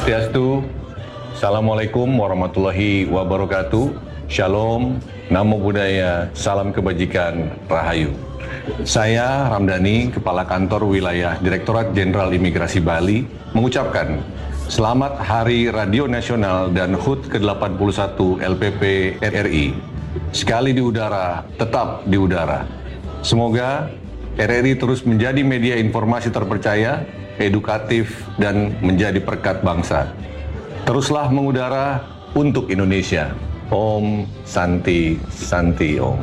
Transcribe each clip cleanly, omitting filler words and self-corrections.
Swastiastu, Assalamualaikum warahmatullahi wabarakatuh, Shalom, Namo Buddhaya, Salam Kebajikan, Rahayu. Saya Ramdhani, Kepala Kantor Wilayah Direktorat Jenderal Imigrasi Bali, mengucapkan Selamat Hari Radio Nasional dan HUT ke-81 LPP RRI. Sekali di udara, tetap di udara. Semoga RRI terus menjadi media informasi terpercaya, edukatif, dan menjadi perkat bangsa. Teruslah mengudara untuk Indonesia. Om Santi Santi Om.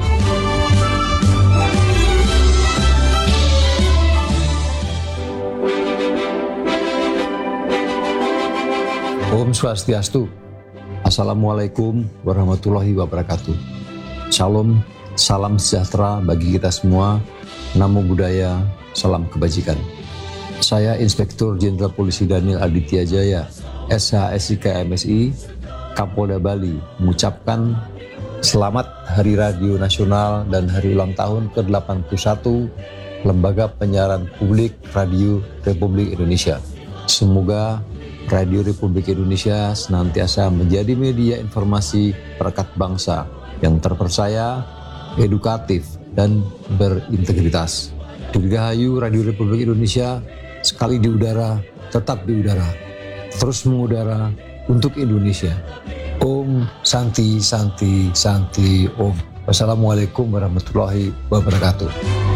Om Swastiastu. Assalamualaikum warahmatullahi wabarakatuh. Shalom, salam sejahtera bagi kita semua. Namo Buddhaya, salam kebajikan. Saya Inspektur Jenderal Polisi Daniel Aditya Jaya, SHSIK MSI, Kapolda Bali, mengucapkan Selamat Hari Radio Nasional dan Hari Ulang Tahun ke-81 Lembaga Penyiaran Publik Radio Republik Indonesia. Semoga Radio Republik Indonesia senantiasa menjadi media informasi perekat bangsa yang terpercaya, edukatif, dan berintegritas. Dirgahayu Radio Republik Indonesia, sekali di udara, tetap di udara. Terus mengudara untuk Indonesia. Om Santi Santi Santi Om. Wassalamualaikum warahmatullahi wabarakatuh.